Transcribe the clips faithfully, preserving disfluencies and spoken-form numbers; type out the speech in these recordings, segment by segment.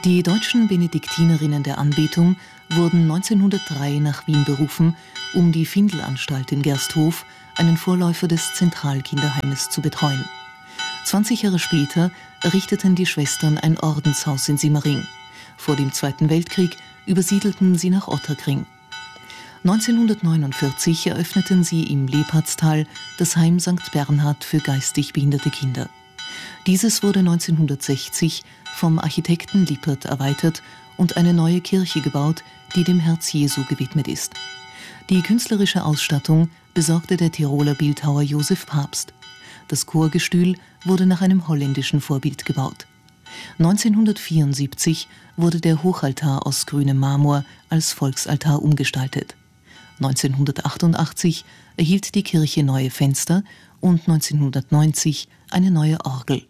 Die deutschen Benediktinerinnen der Anbetung wurden neunzehnhundertdrei nach Wien berufen, um die Findelanstalt in Gersthof, einen Vorläufer des Zentralkinderheimes, zu betreuen. zwanzig Jahre später errichteten die Schwestern ein Ordenshaus in Simmering. Vor dem Zweiten Weltkrieg übersiedelten sie nach Ottakring. neunzehnhundertneunundvierzig eröffneten sie im Lepatztal das Heim Sankt Bernhard für geistig behinderte Kinder. Dieses wurde neunzehnhundertsechzig vom Architekten Lippert erweitert und eine neue Kirche gebaut, die dem Herz Jesu gewidmet ist. Die künstlerische Ausstattung besorgte der Tiroler Bildhauer Josef Papst. Das Chorgestühl wurde nach einem holländischen Vorbild gebaut. neunzehnhundertvierundsiebzig wurde der Hochaltar aus grünem Marmor als Volksaltar umgestaltet. neunzehnhundertachtundachtzig erhielt die Kirche neue Fenster und neunzehnhundertneunzig eine neue Orgel.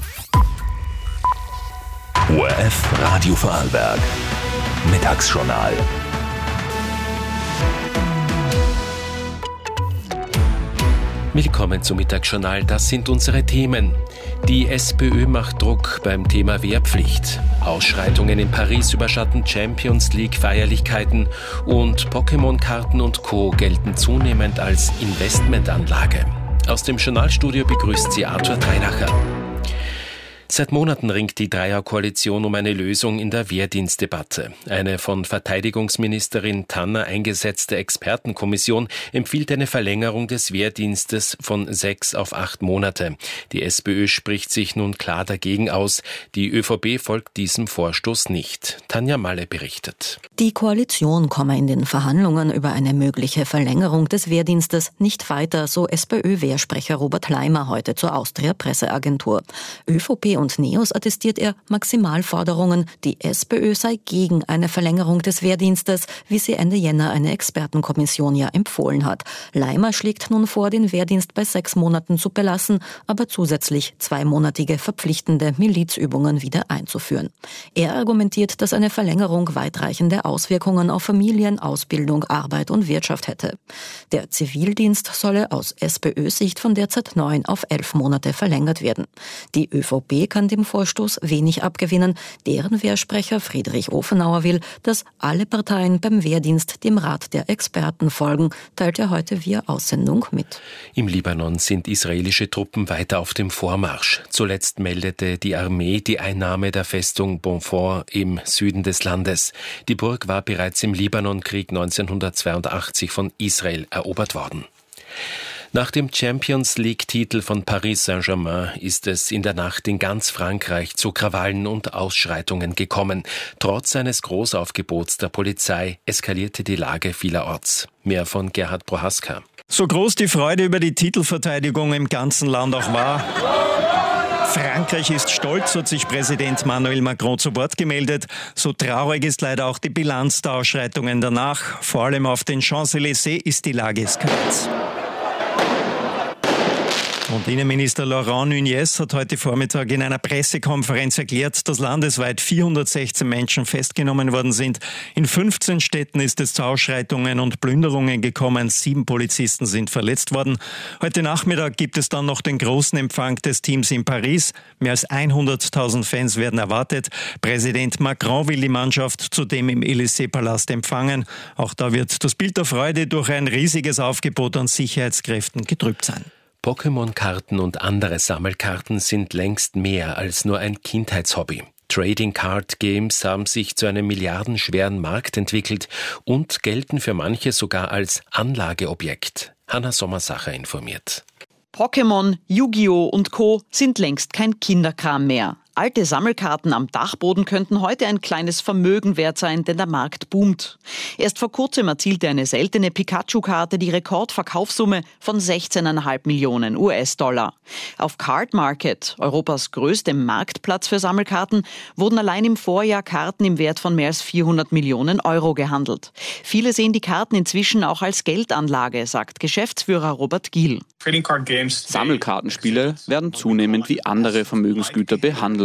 O R F Radio Vorarlberg. Mittagsjournal. Willkommen zum Mittagsjournal, das sind unsere Themen. Die SPÖ macht Druck beim Thema Wehrpflicht. Ausschreitungen in Paris überschatten Champions League-Feierlichkeiten und Pokémon-Karten und Co. gelten zunehmend als Investmentanlage. Aus dem Journalstudio begrüßt sie Arthur Dreinacher. Seit Monaten ringt die Dreierkoalition um eine Lösung in der Wehrdienstdebatte. Eine von Verteidigungsministerin Tanner eingesetzte Expertenkommission empfiehlt eine Verlängerung des Wehrdienstes von sechs auf acht Monate. Die SPÖ spricht sich nun klar dagegen aus. Die ÖVP folgt diesem Vorstoß nicht. Tanja Malle berichtet. Die Koalition komme in den Verhandlungen über eine mögliche Verlängerung des Wehrdienstes nicht weiter, so SPÖ-Wehrsprecher Robert Leimer heute zur Austria-Presseagentur. ÖVP und NEOS attestiert er Maximalforderungen. Die SPÖ sei gegen eine Verlängerung des Wehrdienstes, wie sie Ende Jänner eine Expertenkommission ja empfohlen hat. Leimer schlägt nun vor, den Wehrdienst bei sechs Monaten zu belassen, aber zusätzlich zweimonatige verpflichtende Milizübungen wieder einzuführen. Er argumentiert, dass eine Verlängerung weitreichende Auswirkungen auf Familien, Ausbildung, Arbeit und Wirtschaft hätte. Der Zivildienst solle aus SPÖ-Sicht von derzeit neun auf elf Monate verlängert werden. Die ÖVP kann dem Vorstoß wenig abgewinnen. Deren Wehrsprecher Friedrich Ofenauer will, dass alle Parteien beim Wehrdienst dem Rat der Experten folgen, teilt er heute via Aussendung mit. Im Libanon sind israelische Truppen weiter auf dem Vormarsch. Zuletzt meldete die Armee die Einnahme der Festung Bonfort im Süden des Landes. Die Burg war bereits im Libanonkrieg neunzehnhundertzweiundachtzig von Israel erobert worden. Nach dem Champions-League-Titel von Paris Saint-Germain ist es in der Nacht in ganz Frankreich zu Krawallen und Ausschreitungen gekommen. Trotz eines Großaufgebots der Polizei eskalierte die Lage vielerorts. Mehr von Gerhard Prohaska. So groß die Freude über die Titelverteidigung im ganzen Land auch war. Frankreich ist stolz, hat sich Präsident Emmanuel Macron zu Wort gemeldet. So traurig ist leider auch die Bilanz der Ausschreitungen danach. Vor allem auf den Champs-Élysées ist die Lage eskaliert. Und Innenminister Laurent Nunez hat heute Vormittag in einer Pressekonferenz erklärt, dass landesweit vierhundertsechzehn Menschen festgenommen worden sind. In fünfzehn Städten ist es zu Ausschreitungen und Plünderungen gekommen. Sieben Polizisten sind verletzt worden. Heute Nachmittag gibt es dann noch den großen Empfang des Teams in Paris. Mehr als hunderttausend Fans werden erwartet. Präsident Macron will die Mannschaft zudem im Élysée-Palast empfangen. Auch da wird das Bild der Freude durch ein riesiges Aufgebot an Sicherheitskräften getrübt sein. Pokémon-Karten und andere Sammelkarten sind längst mehr als nur ein Kindheitshobby. Trading Card Games haben sich zu einem milliardenschweren Markt entwickelt und gelten für manche sogar als Anlageobjekt. Hanna Sommersacher informiert. Pokémon, Yu-Gi-Oh! Und Co. sind längst kein Kinderkram mehr. Alte Sammelkarten am Dachboden könnten heute ein kleines Vermögen wert sein, denn der Markt boomt. Erst vor kurzem erzielte eine seltene Pikachu-Karte die Rekordverkaufssumme von sechzehn Komma fünf Millionen U S-Dollar. Auf Card Market, Europas größtem Marktplatz für Sammelkarten, wurden allein im Vorjahr Karten im Wert von mehr als vierhundert Millionen Euro gehandelt. Viele sehen die Karten inzwischen auch als Geldanlage, sagt Geschäftsführer Robert Giel. Sammelkartenspiele werden zunehmend wie andere Vermögensgüter behandelt.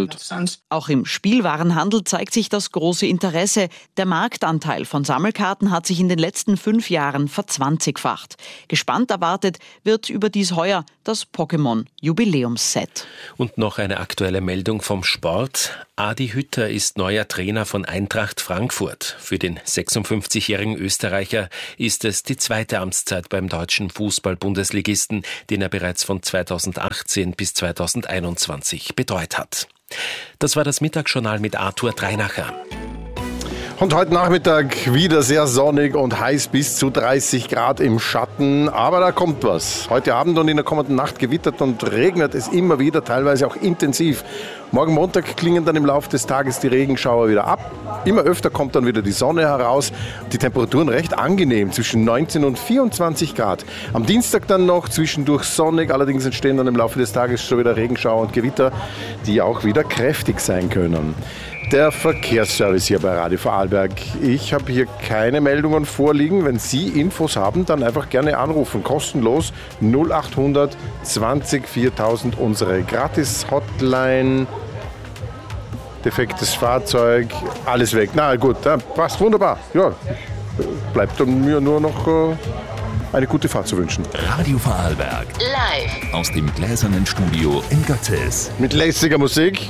handelt. Auch im Spielwarenhandel zeigt sich das große Interesse. Der Marktanteil von Sammelkarten hat sich in den letzten fünf Jahren verzwanzigfacht. Gespannt erwartet wird überdies heuer das Pokémon-Jubiläumsset. Und noch eine aktuelle Meldung vom Sport. Adi Hütter ist neuer Trainer von Eintracht Frankfurt. Für den sechsundfünfzigjährigen Österreicher ist es die zweite Amtszeit beim deutschen Fußball-Bundesligisten, den er bereits von zweitausendachtzehn bis zweitausendeinundzwanzig betreut hat. Das war das Mittagsjournal mit Arthur Dreinacher. Und heute Nachmittag wieder sehr sonnig und heiß, bis zu dreißig Grad im Schatten. Aber da kommt was. Heute Abend und in der kommenden Nacht gewittert und regnet es immer wieder, teilweise auch intensiv. Morgen Montag klingen dann im Laufe des Tages die Regenschauer wieder ab. Immer öfter kommt dann wieder die Sonne heraus. Die Temperaturen recht angenehm, zwischen neunzehn und vierundzwanzig Grad. Am Dienstag dann noch zwischendurch sonnig. Allerdings entstehen dann im Laufe des Tages schon wieder Regenschauer und Gewitter, die auch wieder kräftig sein können. Der Verkehrsservice hier bei Radio Vorarlberg. Ich habe hier keine Meldungen vorliegen. Wenn Sie Infos haben, dann einfach gerne anrufen. Kostenlos null achthundert zwanzig viertausend, unsere Gratis-Hotline. Defektes Fahrzeug, alles weg. Na gut, passt wunderbar. Ja, bleibt mir nur noch äh, eine gute Fahrt zu wünschen. Radio Vorarlberg. Live. Aus dem gläsernen Studio in Götzis. Mit lässiger Musik.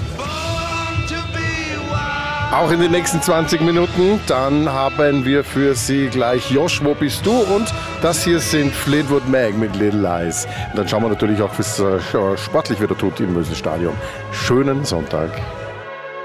Auch in den nächsten zwanzig Minuten. Dann haben wir für Sie gleich Josh, wo bist du? Und das hier sind Fleetwood Mac mit Little Eyes. Und dann schauen wir natürlich auch, wie es äh, sportlich wieder tut im Möselstadion. Schönen Sonntag.